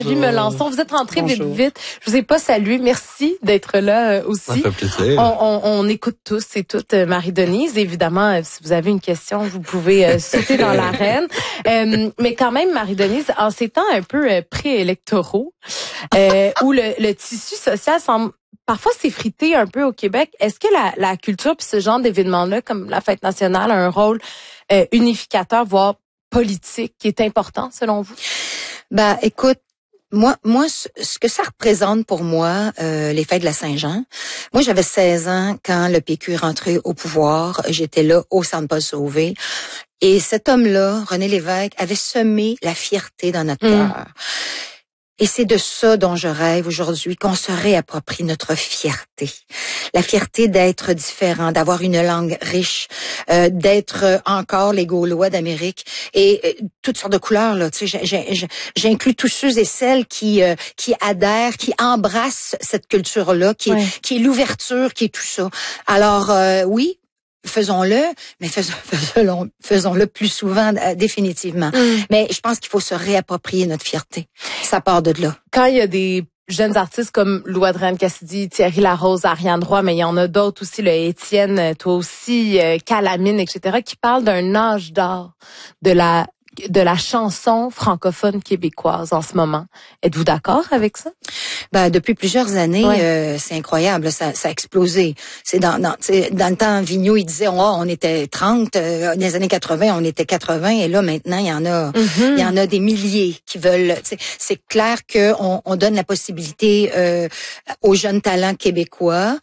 Lui me lançons. Vous êtes rentré vite. Je vous ai pas salué. Merci d'être là aussi. Ça fait plaisir. On écoute tous et toutes Marie-Denise. Évidemment, si vous avez une question, vous pouvez sauter dans l'arène. Mais quand même, Marie-Denise, en ces temps un peu préélectoraux, où le tissu social semble parfois s'effriter un peu au Québec, est-ce que la culture puis ce genre d'événements-là, comme la Fête nationale, a un rôle unificateur, voire politique, qui est important selon vous? Ben, écoute, moi, ce que ça représente pour moi, les fêtes de la Saint-Jean. Moi, j'avais 16 ans quand le PQ est rentré au pouvoir. J'étais là au Centre Paul Sauvé. Et cet homme-là, René Lévesque, avait semé la fierté dans notre cœur. Et c'est de ça dont je rêve aujourd'hui, qu'on se réapproprie notre fierté. La fierté d'être différent, d'avoir une langue riche, d'être encore les Gaulois d'Amérique et toutes sortes de couleurs là. Tu sais, j'inclus tous ceux et celles qui adhèrent, qui embrassent cette culture-là, qui est l'ouverture, qui est tout ça. Alors oui. Faisons-le, mais faisons-le plus souvent, définitivement. Mais je pense qu'il faut se réapproprier notre fierté. Ça part de là. Quand il y a des jeunes artistes comme Lou Adrienne-Cassidy, Thierry Larose, Ariane Roy, mais il y en a d'autres aussi, le Étienne, toi aussi, Calamine, etc., qui parlent d'un âge d'or de la chanson francophone québécoise en ce moment. Êtes-vous d'accord avec ça? Ben, depuis plusieurs années, c'est incroyable, ça a explosé. C'est dans le temps, Vigneault, il disait, on était 30, dans les années 80, on était 80, et là, maintenant, il y en a des milliers qui veulent, c'est clair que on donne la possibilité, aux jeunes talents québécois,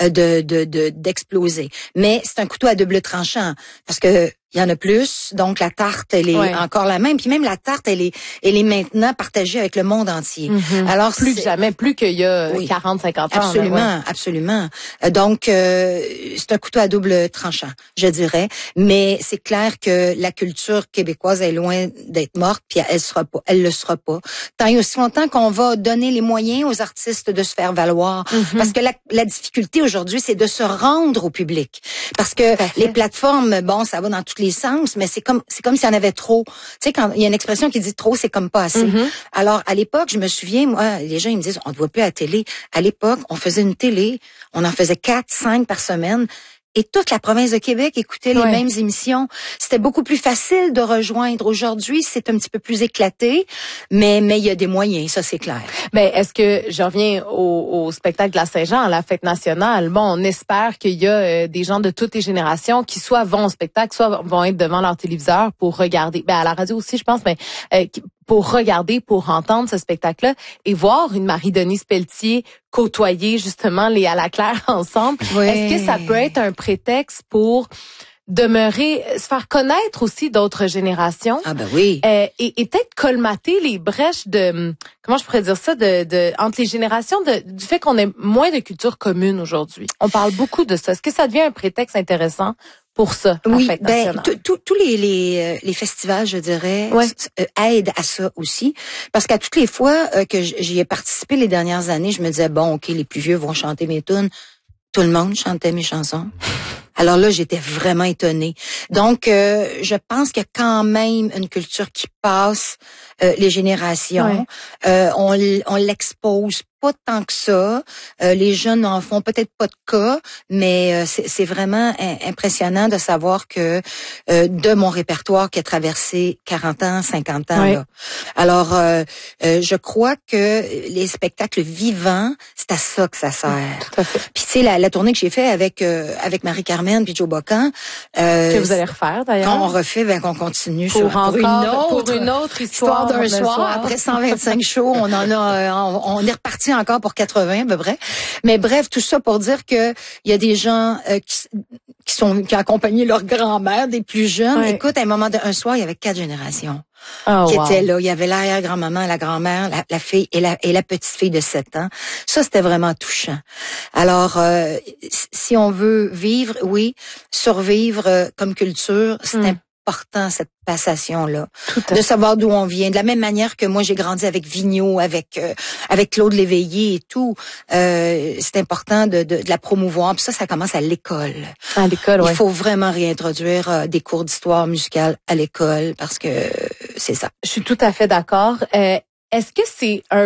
d'exploser. Mais c'est un couteau à double tranchant, parce que, il y en a plus, donc la tarte, elle est encore la même. Puis même la tarte, elle est maintenant partagée avec le monde entier. Alors plus que jamais, plus qu'il y a 40, 50 ans. Absolument, absolument. Donc c'est un couteau à double tranchant, je dirais. Mais c'est clair que la culture québécoise est loin d'être morte, puis elle le sera pas. Tant et aussi longtemps qu'on va donner les moyens aux artistes de se faire valoir. Parce que la difficulté aujourd'hui, c'est de se rendre au public. Parce que les plateformes, bon, ça va dans tous les sens, mais c'est comme s'il y en avait trop. Tu sais, quand il y a une expression qui dit trop, c'est comme pas assez. Alors, à l'époque, je me souviens, moi, les gens, ils me disent, on ne voit plus à la télé. À l'époque, on faisait une télé, on en faisait 4, 5 par semaine. Et toute la province de Québec écoutait les mêmes émissions. C'était beaucoup plus facile de rejoindre. Aujourd'hui, c'est un petit peu plus éclaté, mais il y a des moyens, ça c'est clair. Mais est-ce que, je reviens au spectacle de la Saint-Jean, à la Fête nationale, bon, on espère qu'il y a des gens de toutes les générations qui soit vont au spectacle, soit vont être devant leur téléviseur pour regarder. Ben à la radio aussi, je pense, mais pour regarder, pour entendre ce spectacle-là et voir une Marie-Denise Pelletier côtoyer justement les À la Claire ensemble. Est-ce que ça peut être un prétexte pour demeurer, se faire connaître aussi d'autres générations? Ah ben oui. Et peut-être colmater les brèches de, comment je pourrais dire ça, entre les générations du fait qu'on ait moins de culture commune aujourd'hui. On parle beaucoup de ça. Est-ce que ça devient un prétexte intéressant pour ça? Oui, ben tous les festivals, je dirais, aident à ça aussi, parce qu'à toutes les fois que j'y ai participé les dernières années, je me disais bon, ok, les plus vieux vont chanter mes tunes. Tout le monde chantait mes chansons. Alors là, j'étais vraiment étonnée. Donc, je pense qu'il y a quand même une culture qui passe les générations. On l'expose pas tant que ça. Les jeunes n'en font peut-être pas de cas, mais c'est vraiment impressionnant de savoir que de mon répertoire qui a traversé 40 ans, 50 ans. Là. Alors, je crois que les spectacles vivants, c'est à ça que ça sert. Puis tu sais, la tournée que j'ai fait avec Marie-Carmen puis Joe Bocan, que vous allez refaire d'ailleurs. Quand on refait, qu'on continue pour une autre histoire d'un soir. Après 125 shows, on est reparti encore pour 80 à peu près. Mais bref, tout ça pour dire que il y a des gens qui ont accompagné leur grand-mère, des plus jeunes. Écoute, à un soir, il y avait 4 générations. Qui étaient là. Il y avait l'arrière-grand-maman, la grand-mère, la fille et la petite-fille de 7 ans. Ça, c'était vraiment touchant. Alors, si on veut vivre, survivre comme culture, c'est important, cette passation-là. De savoir d'où on vient. De la même manière que moi, j'ai grandi avec Vigneault, avec Claude Léveillé et tout. C'est important de la promouvoir. Puis ça commence à l'école. À l'école, Il faut vraiment réintroduire des cours d'histoire musicale à l'école parce que c'est ça. Je suis tout à fait d'accord. Est-ce que c'est un